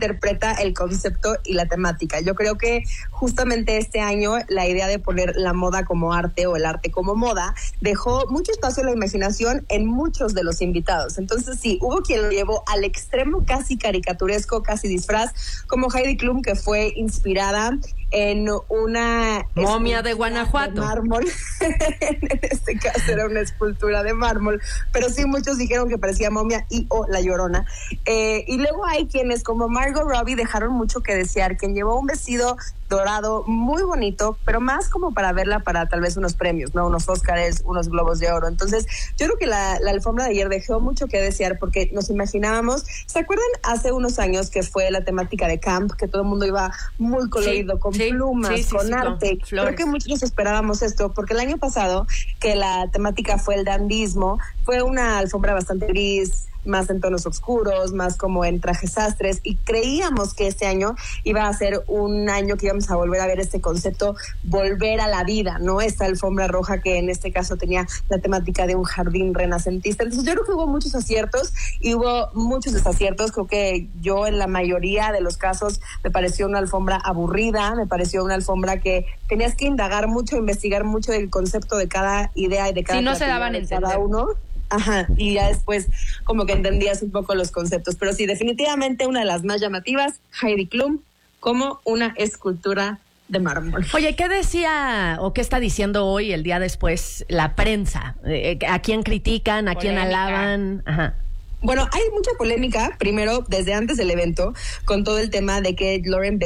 interpreta el concepto y la temática. Yo creo que justamente este año la idea de poner la moda como arte o el arte como moda dejó mucho espacio a la imaginación en muchos de los invitados. Entonces sí, hubo quien lo llevó al extremo casi caricaturesco, casi disfraz, como Heidi Klum, que fue inspirada en una momia de Guanajuato. De mármol. En este caso era una escultura de mármol, pero sí muchos dijeron que parecía momia y o La Llorona. Y luego hay quienes como Margot Robbie dejaron mucho que desear, quien llevó un vestido dorado muy bonito, pero más como para verla para tal vez unos premios, ¿no? Unos Óscares, unos Globos de Oro. Entonces, yo creo que la alfombra de ayer dejó mucho que desear porque nos imaginábamos, ¿se acuerdan hace unos años que fue la temática de camp, que todo el mundo iba muy colorido, con plumas, con arte? Creo que muchos esperábamos esto, porque el año pasado, que la temática fue el dandismo, fue una alfombra bastante gris, más en tonos oscuros, más como en trajes sastres, y creíamos que este año iba a ser un año que íbamos a volver a ver este concepto, volver a la vida, ¿no? Esta alfombra roja que en este caso tenía la temática de un jardín renacentista. Entonces yo creo que hubo muchos aciertos y hubo muchos desaciertos. Creo que yo en la mayoría de los casos me pareció una alfombra aburrida, me pareció una alfombra que tenías que indagar mucho, investigar mucho del concepto de cada idea y de cada, no se daban a entender. Cada uno. Ajá, y ya después como que entendías un poco los conceptos. Pero sí, definitivamente una de las más llamativas, Heidi Klum, como una escultura de mármol. Oye, ¿qué decía o qué está diciendo hoy, el día después, la prensa? ¿A quién critican? ¿A quién alaban? Ajá. Bueno, hay mucha polémica, primero, desde antes del evento, con todo el tema de que Lauren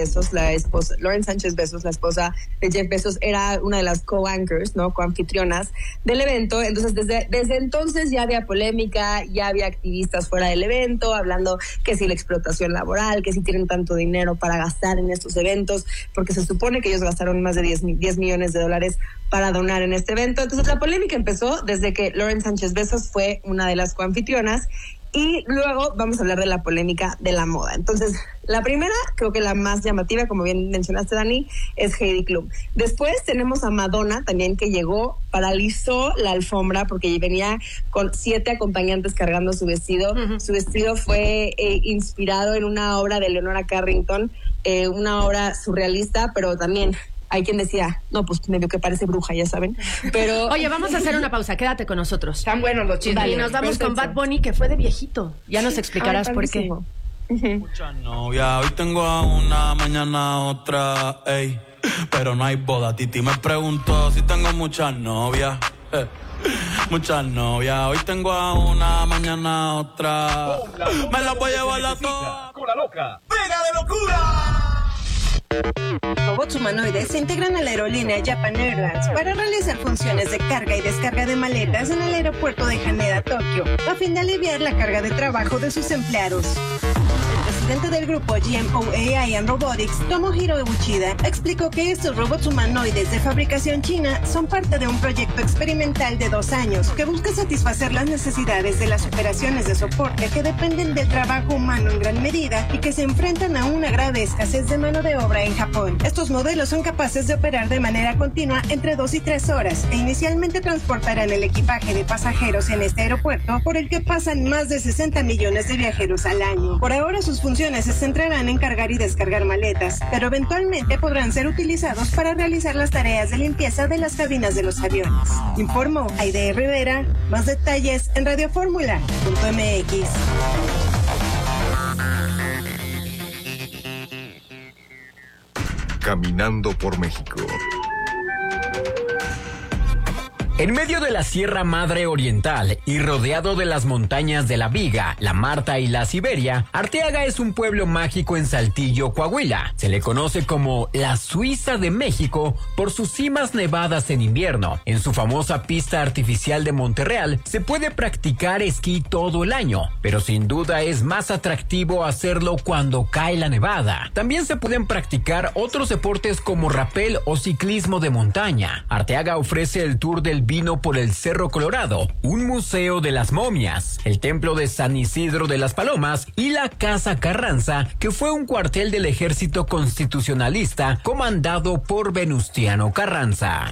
Sánchez Bezos, la esposa de Jeff Bezos, era una de las co-anchors, ¿no? Co-anfitrionas del evento. Entonces, desde entonces ya había polémica, ya había activistas fuera del evento, hablando que si la explotación laboral, que si tienen tanto dinero para gastar en estos eventos, porque se supone que ellos gastaron más de 10 millones de dólares para donar en este evento. Entonces, la polémica empezó desde que Lauren Sánchez Bezos fue una de las coanfitrionas. Y luego vamos a hablar de la polémica de la moda. Entonces, la primera, creo que la más llamativa, como bien mencionaste, Dani, es Heidi Klum. Después tenemos a Madonna también, que llegó, paralizó la alfombra porque venía con 7 acompañantes cargando su vestido. Uh-huh. Su vestido fue inspirado en una obra de Leonora Carrington, una obra surrealista, pero también hay quien decía, no, pues medio que parece bruja, ya saben. Pero oye, vamos a hacer una pausa, quédate con nosotros. Están buenos los chismes. Y nos vamos con Bad Bunny, que fue de viejito. Ya nos explicarás por qué. Muchas novias, hoy tengo a una, mañana a otra, ey. Pero no hay boda. Titi me preguntó si tengo muchas novias. Muchas novias, hoy tengo a una, mañana a otra. Me las voy a llevar a todas. Con la loca, ¡pega de locura! Robots humanoides se integran a la aerolínea Japan Airlines para realizar funciones de carga y descarga de maletas en el aeropuerto de Haneda, Tokio, a fin de aliviar la carga de trabajo de sus empleados. El presidente del grupo GMO AI and Robotics, Tomohiro Uchida, explicó que estos robots humanoides de fabricación china son parte de un proyecto experimental de 2 años que busca satisfacer las necesidades de las operaciones de soporte que dependen del trabajo humano en gran medida y que se enfrentan a una grave escasez de mano de obra en Japón. Estos modelos son capaces de operar de manera continua entre 2 y 3 horas e inicialmente transportarán el equipaje de pasajeros en este aeropuerto, por el que pasan más de 60 millones de viajeros al año. Por ahora sus funciones se centrarán en cargar y descargar maletas, pero eventualmente podrán ser utilizados para realizar las tareas de limpieza de las cabinas de los aviones. Informó Aide Rivera. Más detalles en radioformula.mx. Caminando por México. En medio de la Sierra Madre Oriental y rodeado de las montañas de la Viga, la Marta y la Siberia, Arteaga es un pueblo mágico en Saltillo, Coahuila. Se le conoce como la Suiza de México por sus cimas nevadas en invierno. En su famosa pista artificial de Monterreal se puede practicar esquí todo el año, pero sin duda es más atractivo hacerlo cuando cae la nevada. También se pueden practicar otros deportes como rapel o ciclismo de montaña. Arteaga ofrece el tour del vino por el Cerro Colorado, un museo de las momias, el templo de San Isidro de las Palomas y la Casa Carranza, que fue un cuartel del ejército constitucionalista comandado por Venustiano Carranza.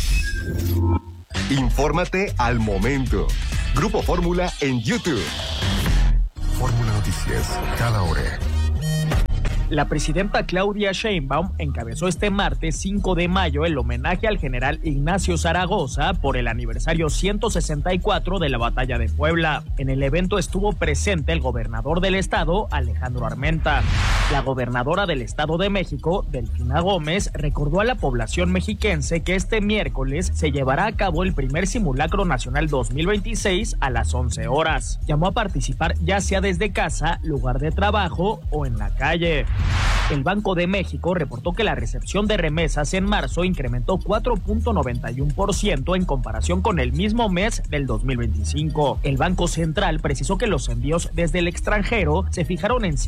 Infórmate al momento. Grupo Fórmula en YouTube. Fórmula Noticias, cada hora. La presidenta Claudia Sheinbaum encabezó este martes 5 de mayo el homenaje al general Ignacio Zaragoza por el aniversario 164 de la Batalla de Puebla. En el evento estuvo presente el gobernador del estado, Alejandro Armenta. La gobernadora del Estado de México, Delfina Gómez, recordó a la población mexiquense que este miércoles se llevará a cabo el primer simulacro nacional 2026 a las 11 horas. Llamó a participar ya sea desde casa, lugar de trabajo o en la calle. El Banco de México reportó que la recepción de remesas en marzo incrementó 4.91% en comparación con el mismo mes del 2025. El Banco Central precisó que los envíos desde el extranjero se fijaron en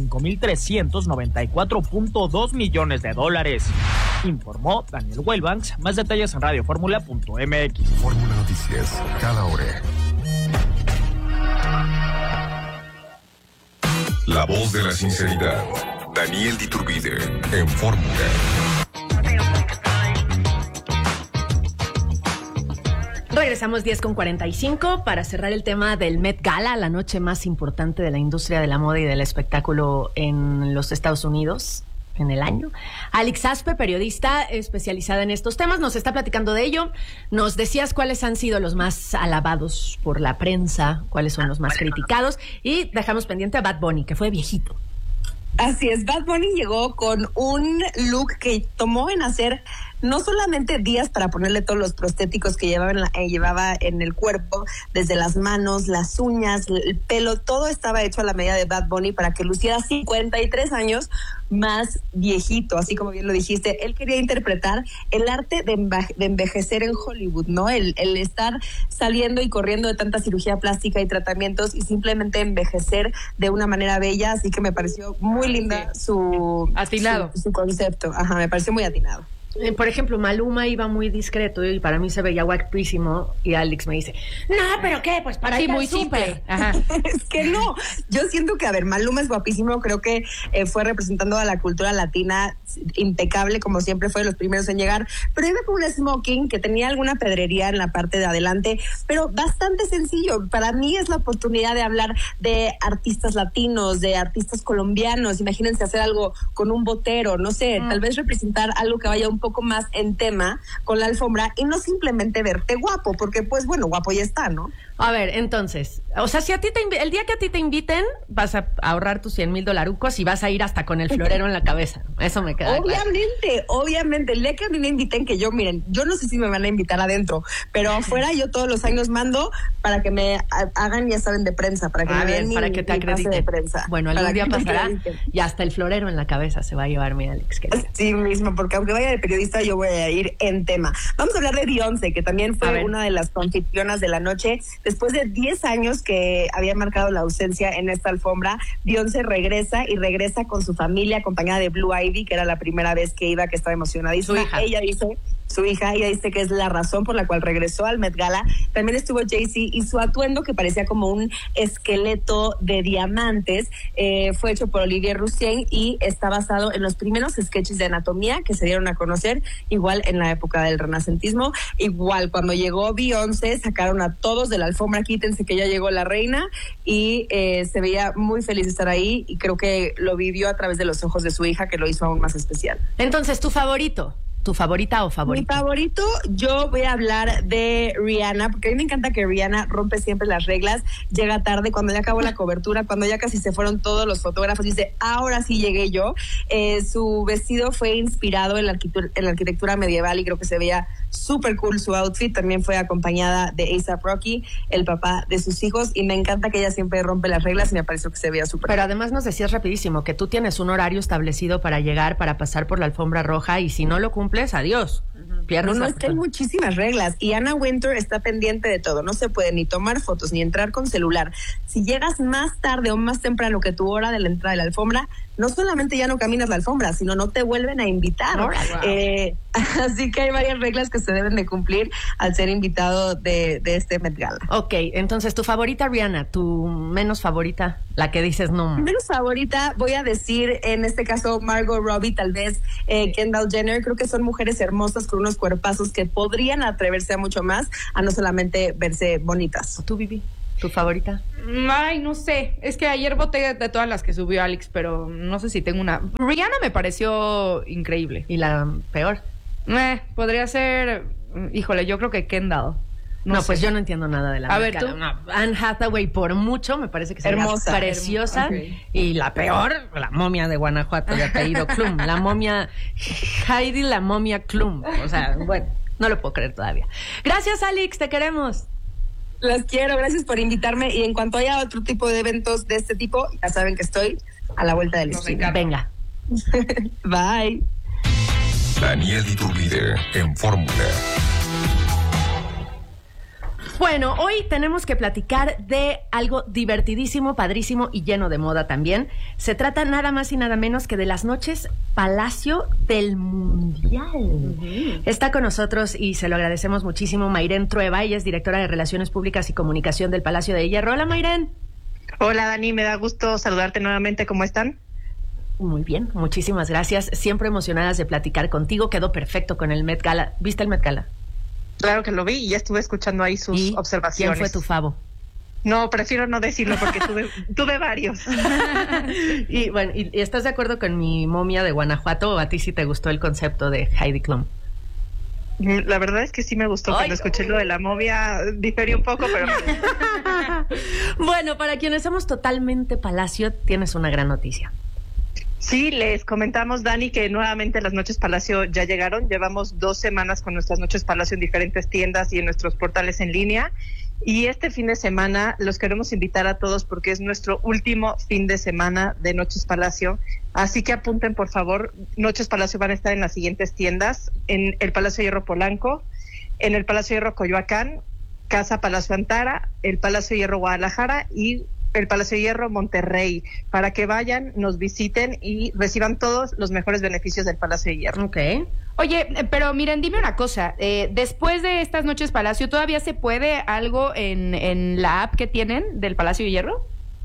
5.394.2 millones de dólares. Informó Daniel Wellbanks. Más detalles en radioformula.mx. Fórmula Noticias, cada hora. La voz de la sinceridad. Daniel D'Iturbide, en Fórmula. Regresamos 10:45 para cerrar el tema del Met Gala, la noche más importante de la industria de la moda y del espectáculo en los Estados Unidos en el año. Alix Aspe, periodista especializada en estos temas, nos está platicando de ello. Nos decías cuáles han sido los más alabados por la prensa, cuáles son los más criticados, y dejamos pendiente a Bad Bunny, que fue viejito. Así es, Bad Bunny llegó con un look que tomó en hacer no solamente días para ponerle todos los prostéticos que llevaba en el cuerpo, desde las manos, las uñas, el pelo, todo estaba hecho a la medida de Bad Bunny para que luciera 53 años más viejito, así como bien lo dijiste. Él quería interpretar el arte de envejecer en Hollywood, ¿no? El estar saliendo y corriendo de tanta cirugía plástica y tratamientos y simplemente envejecer de una manera bella, así que me pareció muy linda su concepto. Ajá, me pareció muy atinado. Por ejemplo, Maluma iba muy discreto y para mí se veía guapísimo, y Alex me dice, no, pero ¿qué? Pues para ir muy simple. Ajá. Es que no, yo siento que, a ver, Maluma es guapísimo, creo que fue representando a la cultura latina impecable, como siempre fue de los primeros en llegar, pero iba con un smoking que tenía alguna pedrería en la parte de adelante, pero bastante sencillo. Para mí es la oportunidad de hablar de artistas latinos, de artistas colombianos. Imagínense hacer algo con un botero, no sé, tal vez representar algo que vaya un poco más en tema con la alfombra y no simplemente verte guapo, porque pues bueno, guapo ya está, ¿no? A ver, entonces, o sea, si a ti el día que a ti te inviten, vas a ahorrar tus $100,000 y vas a ir hasta con el florero en la cabeza. Eso me queda Obviamente, el día que a mí me inviten, que yo, miren, yo no sé si me van a invitar adentro, pero afuera yo todos los años mando para que me hagan, ya saben, de prensa, para que me den para que te acrediten de prensa. Bueno, algún día pasará y hasta el florero en la cabeza se va a llevar mi Alex. Sí mismo, porque aunque vaya de periodista, yo voy a ir en tema. Vamos a hablar de Beyoncé, que también fue una de las anfitrionas de la noche. Después de 10 años que había marcado la ausencia en esta alfombra, Beyoncé regresa con su familia, acompañada de Blue Ivy, que era la primera vez que iba, que estaba emocionadísima. Su hija, ella dice que es la razón por la cual regresó al Met Gala. También estuvo Jay-Z y su atuendo, que parecía como un esqueleto de diamantes, fue hecho por Olivier Rousteing y está basado en los primeros sketches de anatomía que se dieron a conocer, igual en la época del renacentismo. Igual, cuando llegó Beyoncé, sacaron a todos de la alfombra, quítense que ya llegó la reina, y se veía muy feliz de estar ahí, y creo que lo vivió a través de los ojos de su hija, que lo hizo aún más especial. Entonces, ¿tu favorito? ¿Tu favorita o favorito? Mi favorito, yo voy a hablar de Rihanna, porque a mí me encanta que Rihanna rompe siempre las reglas, llega tarde, cuando ya acabó la cobertura, cuando ya casi se fueron todos los fotógrafos, dice, ahora sí llegué yo. Su vestido fue inspirado en la arquitectura medieval y creo que se veía súper cool su outfit. También fue acompañada de A$AP Rocky, el papá de sus hijos, y me encanta que ella siempre rompe las reglas y me pareció que se veía súper. Pero además nos decías rapidísimo que tú tienes un horario establecido para llegar, para pasar por la alfombra roja, y si no lo cumples, adiós. No, es que hay muchísimas reglas y Anna Wintour está pendiente de todo. No se puede ni tomar fotos ni entrar con celular. Si llegas más tarde o más temprano que tu hora de la entrada de la alfombra, no solamente ya no caminas la alfombra, sino no te vuelven a invitar. Wow. Así que hay varias reglas que se deben de cumplir al ser invitado de este Met Gala. Ok, entonces tu favorita Rihanna, tu menos favorita, la que dices no. Mi menos favorita, voy a decir en este caso Margot Robbie, tal vez Kendall Jenner. Creo que son mujeres hermosas con unos cuerpazos que podrían atreverse a mucho más, a no solamente verse bonitas. ¿Tú, Vivi? ¿Tu favorita? Ay, no sé. Es que ayer voté de todas las que subió Alex, pero no sé si tengo una. Rihanna me pareció increíble. ¿Y la peor? Podría ser... Híjole, yo creo que Kendall. No, pues yo no entiendo nada de la Met Gala. A ver, tú. No, Anne Hathaway por mucho, me parece que es hermosa, preciosa. Okay. Y la peor, la momia de Guanajuato de apellido Klum. La momia, Heidi la momia Klum. O sea, bueno, no lo puedo creer todavía. Gracias, Alex, te queremos. Las quiero, gracias por invitarme. Y en cuanto haya otro tipo de eventos de este tipo, ya saben que estoy a la vuelta del esquina. Venga. Bye. Daniel Iturbide en Fórmula. Bueno, hoy tenemos que platicar de algo divertidísimo, padrísimo y lleno de moda también. Se trata nada más y nada menos que de las noches Palacio del Mundial. Uh-huh. Está con nosotros y se lo agradecemos muchísimo Mayren Trueba. Ella es directora de Relaciones Públicas y Comunicación del Palacio de Hierro. Hola, Mayren. Hola, Dani. Me da gusto saludarte nuevamente. ¿Cómo están? Muy bien, muchísimas gracias. Siempre emocionadas de platicar contigo. Quedó perfecto con el Met Gala. ¿Viste el Met Gala? Claro que lo vi y ya estuve escuchando ahí sus observaciones. ¿Quién fue tu favo? No, prefiero no decirlo porque tuve varios. Y bueno, ¿y estás de acuerdo con mi momia de Guanajuato o a ti sí te gustó el concepto de Heidi Klum? La verdad es que sí me gustó. Cuando escuché lo de la momia diferí un poco, pero... Bueno, para quienes somos totalmente Palacio, tienes una gran noticia. Sí, les comentamos, Dani, que nuevamente las Noches Palacio ya llegaron. Llevamos 2 semanas con nuestras Noches Palacio en diferentes tiendas y en nuestros portales en línea. Y este fin de semana los queremos invitar a todos porque es nuestro último fin de semana de Noches Palacio. Así que apunten, por favor. Noches Palacio van a estar en las siguientes tiendas: en el Palacio Hierro Polanco, en el Palacio Hierro Coyoacán, Casa Palacio Antara, el Palacio Hierro Guadalajara y el Palacio Hierro Monterrey, para que vayan, nos visiten y reciban todos los mejores beneficios del Palacio Hierro. Ok. Oye, pero miren, dime una cosa, después de estas Noches Palacio, ¿todavía se puede algo en la app que tienen del Palacio Hierro?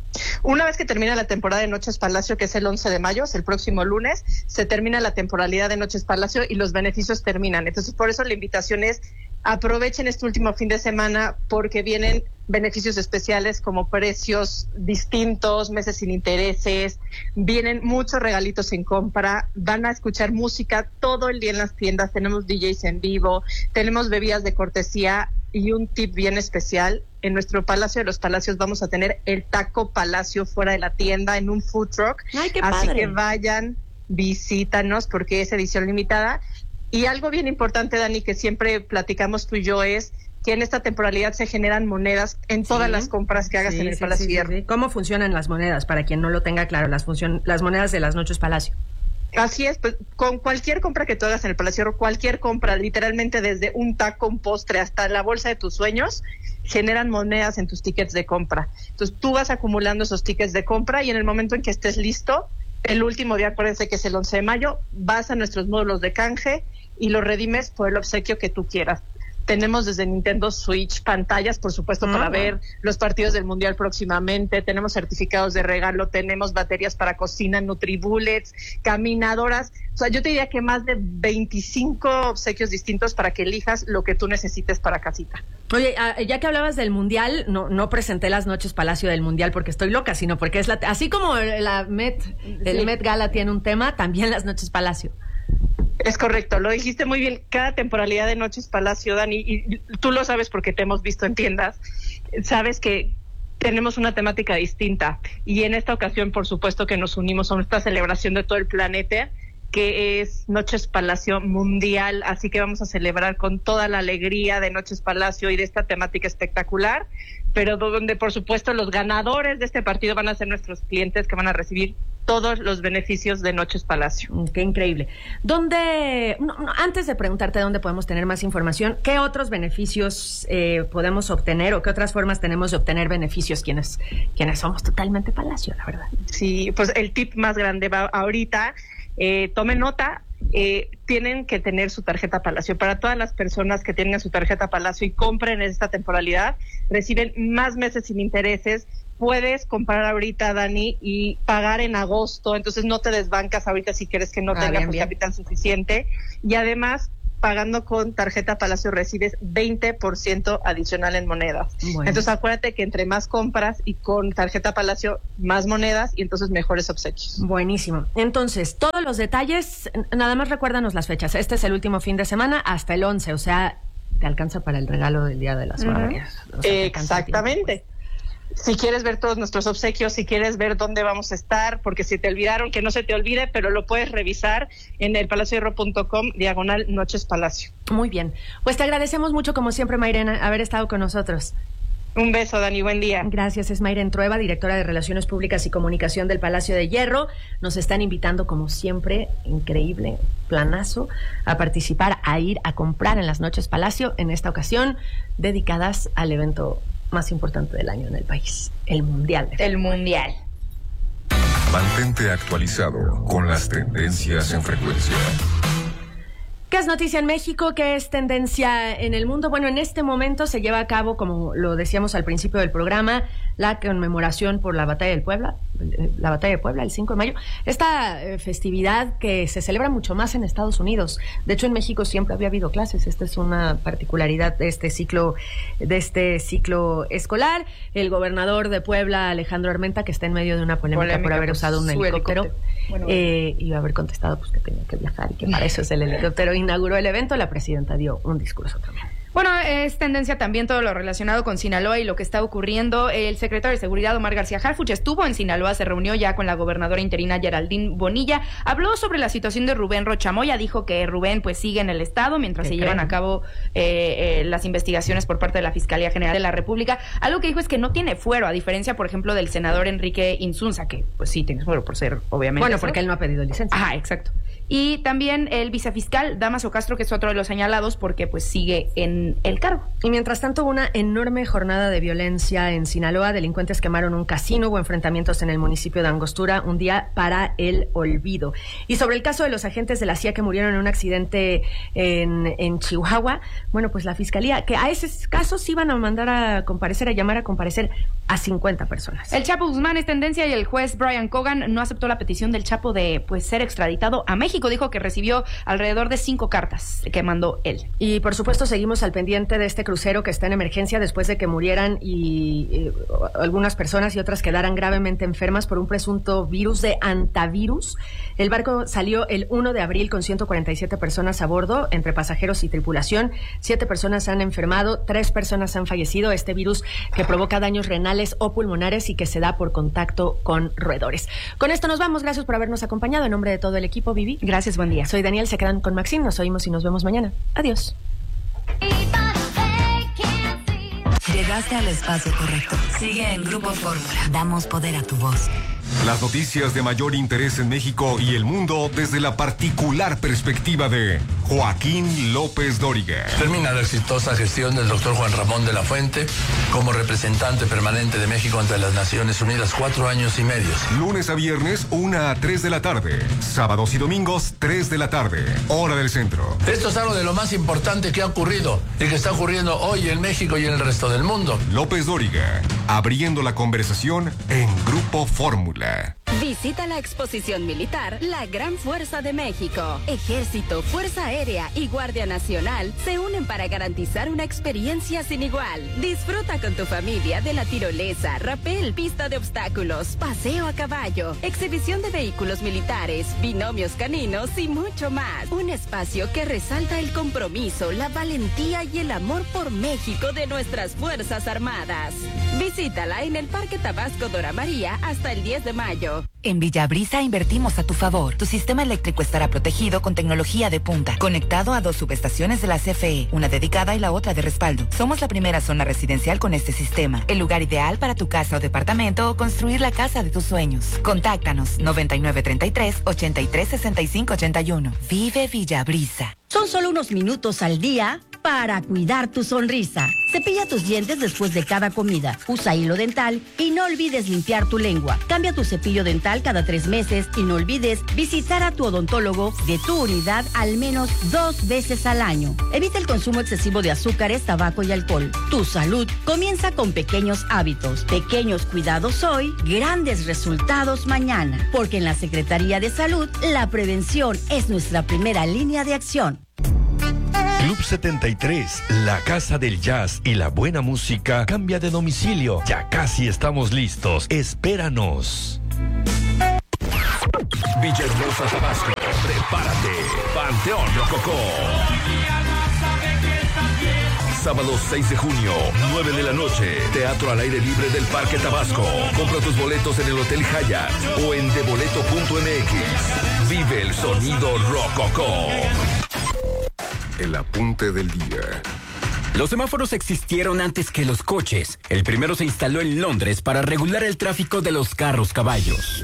Una vez que termina la temporada de Noches Palacio, que es el 11 de mayo, es el próximo lunes, se termina la temporalidad de Noches Palacio y los beneficios terminan. Entonces, por eso la invitación es: aprovechen este último fin de semana porque vienen beneficios especiales como precios distintos, meses sin intereses, vienen muchos regalitos en compra, van a escuchar música todo el día en las tiendas, tenemos DJs en vivo, tenemos bebidas de cortesía y un tip bien especial. En nuestro Palacio de los Palacios vamos a tener el Taco Palacio fuera de la tienda en un food truck. ¡Ay, qué Así padre! Que vayan, visítanos porque es edición limitada. Y algo bien importante, Dani, que siempre platicamos tú y yo, es que en esta temporalidad se generan monedas en todas las compras que hagas en el Palacio Hierro. Sí. ¿Cómo funcionan las monedas? Para quien no lo tenga claro, las monedas de las Noches Palacio. Así es, pues con cualquier compra que tú hagas en el Palacio Hierro, cualquier compra, literalmente desde un taco, un postre, hasta la bolsa de tus sueños, generan monedas en tus tickets de compra. Entonces tú vas acumulando esos tickets de compra y en el momento en que estés listo, el último día, acuérdense que es el 11 de mayo, vas a nuestros módulos de canje y lo redimes por el obsequio que tú quieras. Tenemos desde Nintendo Switch, pantallas, por supuesto, para ver los partidos del Mundial próximamente. Tenemos certificados de regalo, tenemos baterías para cocina, Nutribullets, caminadoras. O sea, yo te diría que más de 25 obsequios distintos para que elijas lo que tú necesites para casita. Oye, ya que hablabas del Mundial, no presenté las Noches Palacio del Mundial porque estoy loca, sino porque es así como el Met Gala tiene un tema, también las Noches Palacio. Es correcto, lo dijiste muy bien. Cada temporalidad de Noches Palacio, Dani, y tú lo sabes porque te hemos visto en tiendas, sabes que tenemos una temática distinta. Y en esta ocasión, por supuesto, que nos unimos a esta celebración de todo el planeta, que es Noches Palacio Mundial. Así que vamos a celebrar con toda la alegría de Noches Palacio y de esta temática espectacular, pero donde, por supuesto, los ganadores de este partido van a ser nuestros clientes que van a recibir todos los beneficios de Noches Palacio. Qué increíble. Antes de preguntarte dónde podemos tener más información, ¿qué otros beneficios podemos obtener o qué otras formas tenemos de obtener beneficios quienes somos totalmente Palacio, la verdad? Sí, pues el tip más grande va ahorita. Tomen nota, tienen que tener su tarjeta Palacio. Para todas las personas que tengan su tarjeta Palacio y compren en esta temporalidad, reciben más meses sin intereses. Puedes comprar ahorita, Dani, y pagar en agosto, entonces no te desbancas ahorita si quieres que no tengas capital suficiente. Y además, pagando con tarjeta Palacio recibes 20% adicional en monedas. Bueno. Entonces acuérdate que entre más compras y con tarjeta Palacio, más monedas y entonces mejores obsequios. Buenísimo. Entonces, todos los detalles, nada más recuérdanos las fechas. Este es el último fin de semana hasta el 11, o sea, te alcanza para el regalo del Día de las Madres. O sea, exactamente. Si quieres ver todos nuestros obsequios, si quieres ver dónde vamos a estar, porque si te olvidaron, que no se te olvide, pero lo puedes revisar en el palacio.com/Noches Palacio. Muy bien. Pues te agradecemos mucho, como siempre, Mayrena, haber estado con nosotros. Un beso, Dani, buen día. Gracias, es Mayren Trueba, directora de Relaciones Públicas y Comunicación del Palacio de Hierro. Nos están invitando, como siempre, increíble planazo, a participar, a ir a comprar en las Noches Palacio, en esta ocasión, dedicadas al evento más importante del año en el país, el Mundial. El Mundial. Mantente actualizado con las tendencias en frecuencia. ¿Qué es noticia en México? ¿Qué es tendencia en el mundo? Bueno, en este momento se lleva a cabo, como lo decíamos al principio del programa, la conmemoración por la Batalla de Puebla, el 5 de mayo. Esta festividad que se celebra mucho más en Estados Unidos. De hecho, en México siempre había habido clases. Esta es una particularidad de este ciclo escolar. El gobernador de Puebla, Alejandro Armenta, que está en medio de una polémica por haber usado un helicóptero. Bueno. Y haber contestado pues que tenía que viajar y que para eso es el helicóptero. Inauguró el evento, la presidenta dio un discurso también. Bueno, es tendencia también todo lo relacionado con Sinaloa y lo que está ocurriendo. El secretario de Seguridad, Omar García Harfuch, estuvo en Sinaloa, se reunió ya con la gobernadora interina Geraldine Bonilla, habló sobre la situación de Rubén Rocha Moya, dijo que Rubén pues sigue en el estado mientras se llevan a cabo las investigaciones por parte de la Fiscalía General de la República. Algo que dijo es que no tiene fuero, a diferencia, por ejemplo, del senador Enrique Insunza, que pues sí tiene fuero por ser, obviamente. Bueno, porque él no ha pedido licencia. Ajá, exacto. Y también el vicefiscal Dámaso Castro, que es otro de los señalados, porque pues sigue en el cargo. Y mientras tanto, una enorme jornada de violencia en Sinaloa. Delincuentes quemaron un casino, hubo enfrentamientos en el municipio de Angostura, un día para el olvido. Y sobre el caso de los agentes de la CIA que murieron en un accidente en Chihuahua, bueno, pues la fiscalía, que a esos casos iban a mandar a llamar a comparecer a 50 personas. El Chapo Guzmán es tendencia y el juez Brian Cogan no aceptó la petición del Chapo de pues ser extraditado a México. Dijo que recibió alrededor de 5 cartas que mandó él. Y por supuesto seguimos al pendiente de este crucero que está en emergencia después de que murieran y algunas personas y otras quedaran gravemente enfermas por un presunto virus de antivirus. El barco salió el 1 de abril con 147 personas a bordo, entre pasajeros y tripulación. 7 personas han enfermado, 3 personas han fallecido. Este virus que provoca daños renales o pulmonares y que se da por contacto con roedores. Con esto nos vamos. Gracias por habernos acompañado. En nombre de todo el equipo, Vivi. Gracias, buen día. Soy Daniel, se quedan con Maxine. Nos oímos y nos vemos mañana. Adiós. Llegaste al espacio correcto. Sigue en Grupo Fórmula. Damos poder a tu voz. Las noticias de mayor interés en México y el mundo desde la particular perspectiva de Joaquín López Dóriga. Termina la exitosa gestión del doctor Juan Ramón de la Fuente como representante permanente de México ante las Naciones Unidas, 4 años y medio. Lunes a viernes, 1 a 3 de la tarde. Sábados y domingos, 3 de la tarde. Hora del centro. Esto es algo de lo más importante que ha ocurrido y que está ocurriendo hoy en México y en el resto del mundo. López Dóriga, abriendo la conversación en Grupo Fórmula. Visita la exposición militar La Gran Fuerza de México. Ejército, Fuerza Aérea y Guardia Nacional se unen para garantizar una experiencia sin igual. Disfruta con tu familia de la tirolesa, rapel, pista de obstáculos, paseo a caballo, exhibición de vehículos militares, binomios caninos y mucho más. Un espacio que resalta el compromiso, la valentía y el amor por México de nuestras Fuerzas Armadas. Visítala en el Parque Tabasco Dora María hasta el 10 de mayo. En Villabrisa invertimos a tu favor. Tu sistema eléctrico estará protegido con tecnología de punta, conectado a 2 subestaciones de la CFE, una dedicada y la otra de respaldo. Somos la primera zona residencial con este sistema, el lugar ideal para tu casa o departamento o construir la casa de tus sueños. Contáctanos 9933-836581. Vive Villabrisa. Son solo unos minutos al día para cuidar tu sonrisa. Cepilla tus dientes después de cada comida. Usa hilo dental y no olvides limpiar tu lengua. Cambia tu cepillo dental cada 3 meses y no olvides visitar a tu odontólogo de tu unidad al menos 2 veces al año. Evita el consumo excesivo de azúcares, tabaco y alcohol. Tu salud comienza con pequeños hábitos. Pequeños cuidados hoy, grandes resultados mañana. Porque en la Secretaría de Salud, la prevención es nuestra primera línea de acción. Club 73, la casa del jazz y la buena música cambia de domicilio. Ya casi estamos listos. Espéranos. Villahermosa, Tabasco. Prepárate. Panteón Rococó. Sábado 6 de junio, 9 de la noche. Teatro al aire libre del Parque Tabasco. Compra tus boletos en el Hotel Hyatt o en deboleto.mx. Vive el sonido Rococó. El apunte del día. Los semáforos existieron antes que los coches. El primero se instaló en Londres para regular el tráfico de los carros caballos.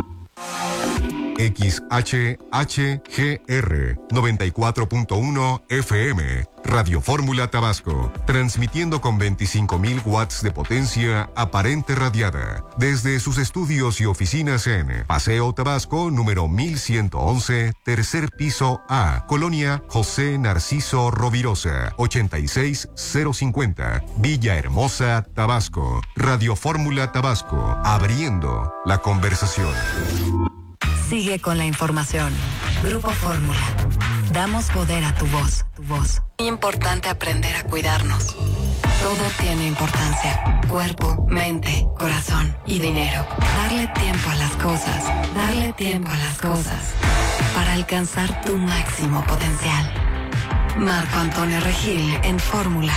XHHGR 94.1 FM, Radio Fórmula Tabasco, transmitiendo con 25.000 watts de potencia aparente radiada, desde sus estudios y oficinas en Paseo Tabasco, número 1111, tercer piso A, Colonia José Narciso Rovirosa, 86050, Villahermosa, Tabasco. Radio Fórmula Tabasco, abriendo la conversación. Sigue con la información. Grupo Fórmula. Damos poder a tu voz. Muy importante aprender a cuidarnos. Todo tiene importancia. Cuerpo, mente, corazón y dinero. Darle tiempo a las cosas. Darle tiempo a las cosas. Para alcanzar tu máximo potencial. Marco Antonio Regil en Fórmula.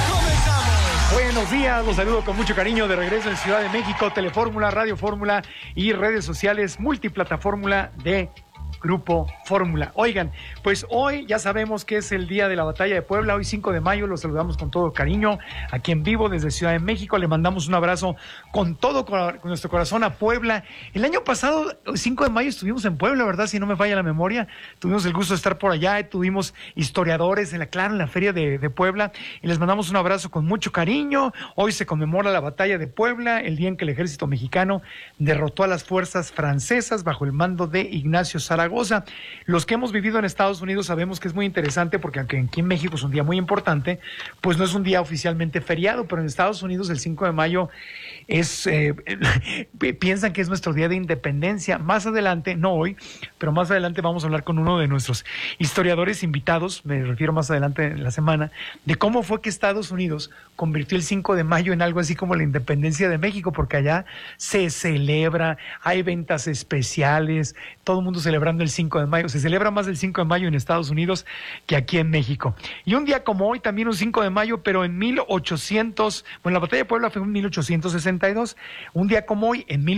Buenos días, los saludo con mucho cariño de regreso en Ciudad de México, Telefórmula, Radio Fórmula y redes sociales multiplataforma de Grupo Fórmula. Oigan, pues hoy ya sabemos que es el día de la batalla de Puebla, hoy 5 de mayo, los saludamos con todo cariño, aquí en vivo desde Ciudad de México, le mandamos un abrazo con nuestro corazón a Puebla. El año pasado, 5 de mayo, estuvimos en Puebla, ¿verdad? Si no me falla la memoria, tuvimos el gusto de estar por allá, tuvimos historiadores en la feria de Puebla, y les mandamos un abrazo con mucho cariño. Hoy se conmemora la batalla de Puebla, el día en que el ejército mexicano derrotó a las fuerzas francesas bajo el mando de Ignacio Zaragoza. Los que hemos vivido en Estados Unidos sabemos que es muy interesante porque aunque aquí en México es un día muy importante, pues no es un día oficialmente feriado, pero en Estados Unidos el 5 de mayo es piensan que es nuestro día de independencia. Más adelante, no hoy, pero más adelante vamos a hablar con uno de nuestros historiadores invitados, me refiero más adelante en la semana, de cómo fue que Estados Unidos convirtió el 5 de mayo en algo así como la independencia de México, porque allá se celebra, hay ventas especiales, todo el mundo celebrando el 5 de mayo, se celebra más el 5 de mayo en Estados Unidos que aquí en México. Y un día como hoy, también un 5 de mayo, pero en 1800, bueno, la batalla de Puebla fue en 1862, un día como hoy, en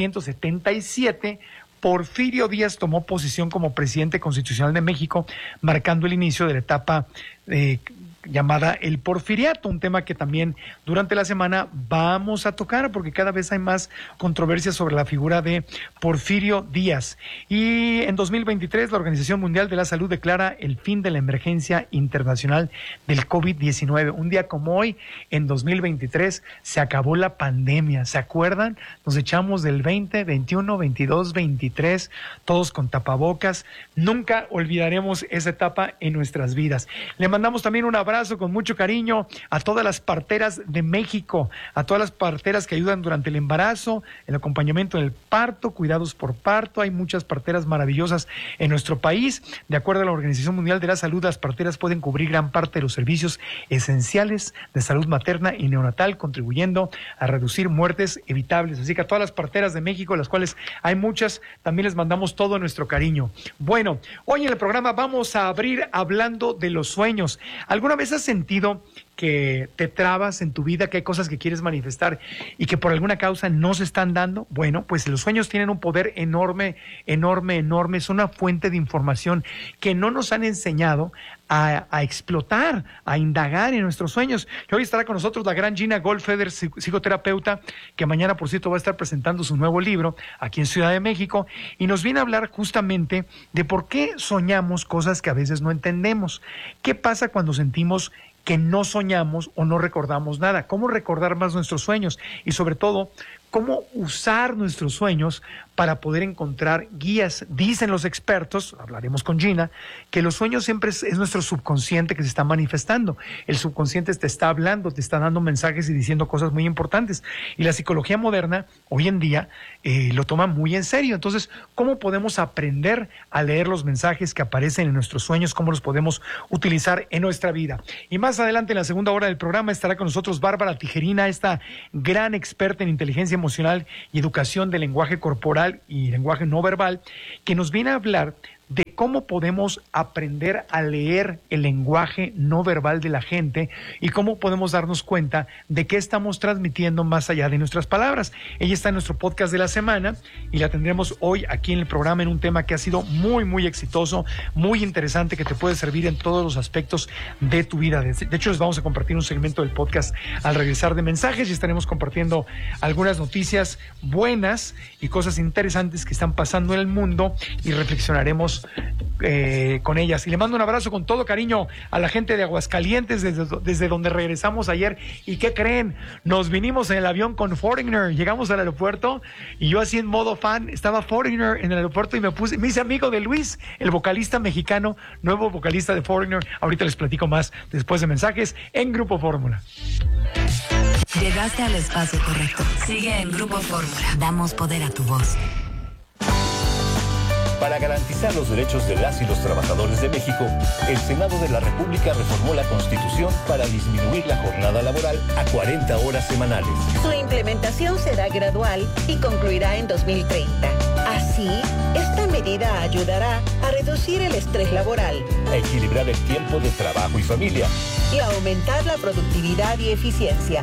1877, Porfirio Díaz tomó posesión como presidente constitucional de México, marcando el inicio de la etapa llamada el Porfiriato, un tema que también durante la semana vamos a tocar porque cada vez hay más controversias sobre la figura de Porfirio Díaz. Y en 2023 la Organización Mundial de la Salud declara el fin de la emergencia internacional del COVID-19. Un día como hoy, en 2023, se acabó la pandemia. ¿Se acuerdan? Nos echamos del 20, 21, 22, 23, todos con tapabocas. Nunca olvidaremos esa etapa en nuestras vidas. Le mandamos también un abrazo con mucho cariño a todas las parteras de México, a todas las parteras que ayudan durante el embarazo, el acompañamiento del parto, cuidados por parto. Hay muchas parteras maravillosas en nuestro país. De acuerdo a la Organización Mundial de la Salud, las parteras pueden cubrir gran parte de los servicios esenciales de salud materna y neonatal, contribuyendo a reducir muertes evitables. Así que a todas las parteras de México, las cuales hay muchas, también les mandamos todo nuestro cariño. Bueno, hoy en el programa vamos a abrir hablando de los sueños. ¿Alguna vez has sentido que te trabas en tu vida, que hay cosas que quieres manifestar y que por alguna causa no se están dando? Bueno, pues los sueños tienen un poder enorme, enorme, enorme. Es una fuente de información que no nos han enseñado a explotar, a indagar en nuestros sueños. Y hoy estará con nosotros la gran Gina Goldfeder, psicoterapeuta, que mañana, por cierto, va a estar presentando su nuevo libro aquí en Ciudad de México, y nos viene a hablar justamente de por qué soñamos cosas que a veces no entendemos. ¿Qué pasa cuando sentimos que no soñamos o no recordamos nada? ¿Cómo recordar más nuestros sueños? Y sobre todo, cómo usar nuestros sueños para poder encontrar guías. Dicen los expertos, hablaremos con Gina, que los sueños siempre es nuestro subconsciente que se está manifestando. El subconsciente te está hablando, te está dando mensajes y diciendo cosas muy importantes. Y la psicología moderna, hoy en día, lo toma muy en serio. Entonces, ¿cómo podemos aprender a leer los mensajes que aparecen en nuestros sueños? ¿Cómo los podemos utilizar en nuestra vida? Y más adelante, en la segunda hora del programa, estará con nosotros Bárbara Tijerina, esta gran experta en inteligencia emocional y educación del lenguaje corporal y lenguaje no verbal, que nos viene a hablar de cómo podemos aprender a leer el lenguaje no verbal de la gente y cómo podemos darnos cuenta de qué estamos transmitiendo más allá de nuestras palabras. Ella está en nuestro podcast de la semana y la tendremos hoy aquí en el programa en un tema que ha sido muy, muy exitoso, muy interesante, que te puede servir en todos los aspectos de tu vida. De hecho, les vamos a compartir un segmento del podcast al regresar de mensajes y estaremos compartiendo algunas noticias buenas y cosas interesantes que están pasando en el mundo y reflexionaremos con ellas. Y le mando un abrazo con todo cariño a la gente de Aguascalientes, desde donde regresamos ayer. ¿Y qué creen? Nos vinimos en el avión con Foreigner, llegamos al aeropuerto y yo así en modo fan, estaba Foreigner en el aeropuerto y me hice amigo de Luis, el vocalista mexicano, nuevo vocalista de Foreigner. Ahorita les platico más después de mensajes en Grupo Fórmula. Llegaste al espacio correcto. Sigue en Grupo Fórmula. Damos poder a tu voz. Para garantizar los derechos de las y los trabajadores de México, el Senado de la República reformó la Constitución para disminuir la jornada laboral a 40 horas semanales. Su implementación será gradual y concluirá en 2030. Así, esta medida ayudará a reducir el estrés laboral, a equilibrar el tiempo de trabajo y familia y a aumentar la productividad y eficiencia.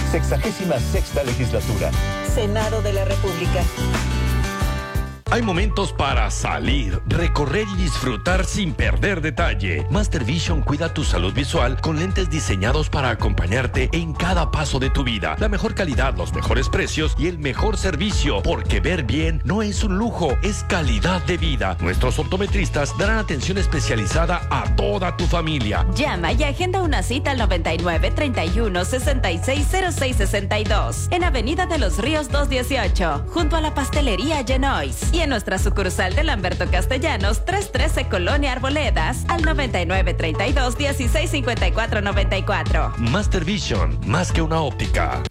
66ª legislatura. Senado de la República. Hay momentos para salir, recorrer y disfrutar sin perder detalle. Master Vision cuida tu salud visual con lentes diseñados para acompañarte en cada paso de tu vida. La mejor calidad, los mejores precios y el mejor servicio, porque ver bien no es un lujo, es calidad de vida. Nuestros optometristas darán atención especializada a toda tu familia. Llama y agenda una cita al 99 31 66 06 62 en Avenida de los Ríos 218, junto a la pastelería Genois. Y en nuestra sucursal de Lamberto Castellanos, 313 Colonia Arboledas, al 99 32 16 54 94. Master Vision, más que una óptica.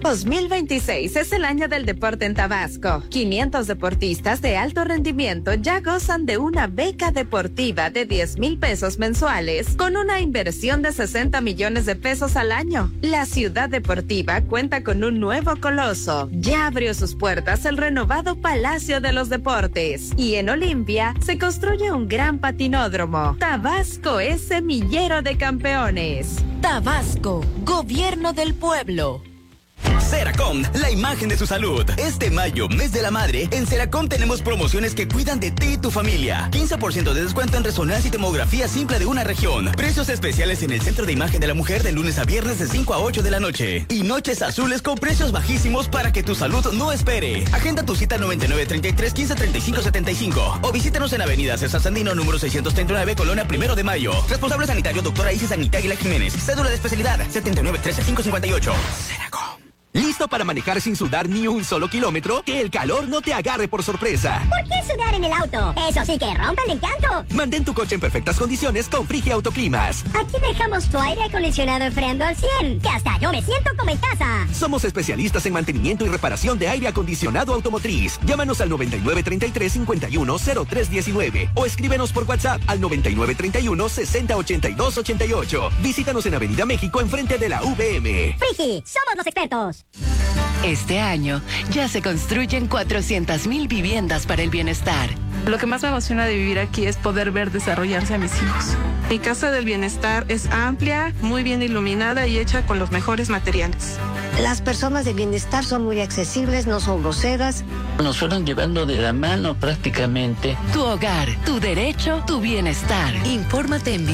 2026 es el año del deporte en Tabasco. 500 deportistas de alto rendimiento ya gozan de una beca deportiva de 10,000 pesos mensuales con una inversión de 60 millones de pesos al año. La ciudad deportiva cuenta con un nuevo coloso. Ya abrió sus puertas el renovado Palacio de los Deportes y en Olimpia se construye un gran patinódromo. Tabasco es semillero de campeones. Tabasco, gobierno del pueblo. Seracom, la imagen de su salud. Este mayo, mes de la madre, en Seracom tenemos promociones que cuidan de ti y tu familia. 15% de descuento en resonancia y tomografía simple de una región. Precios especiales en el Centro de Imagen de la Mujer de lunes a viernes de 5 a 8 de la noche. Y noches azules con precios bajísimos para que tu salud no espere. Agenda tu cita 99 33 15 35 75 o visítanos en Avenida César Sandino, número 639, Colonia 1 de Mayo. Responsable sanitario, doctora Isis Anitaíla Jiménez. Cédula de especialidad 79 13 558. Seracom. ¿Listo para manejar sin sudar ni un solo kilómetro? Que el calor no te agarre por sorpresa. ¿Por qué sudar en el auto? Eso sí que rompe el encanto. Mantén tu coche en perfectas condiciones con Frigia Autoclimas. Aquí dejamos tu aire acondicionado enfriando al 100, que hasta yo me siento como en casa. Somos especialistas en mantenimiento y reparación de aire acondicionado automotriz. Llámanos al 99 33 51 03 19 o escríbenos por WhatsApp al 99 31 60 82 88. Visítanos en Avenida México enfrente de la VM. Frigi, somos los expertos. Este año ya se construyen 400,000 viviendas para el bienestar. Lo que más me emociona de vivir aquí es poder ver desarrollarse a mis hijos. Mi casa del bienestar es amplia, muy bien iluminada y hecha con los mejores materiales. Las personas de bienestar son muy accesibles, no son groseras. Nos fueron llevando de la mano prácticamente. Tu hogar, tu derecho, tu bienestar. Infórmate en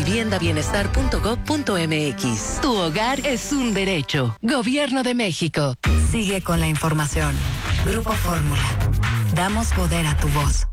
viviendabienestar.gov.mx. Tu hogar es un derecho. Gobierno de México. Sigue con la información. Grupo Fórmula. Damos poder a tu voz.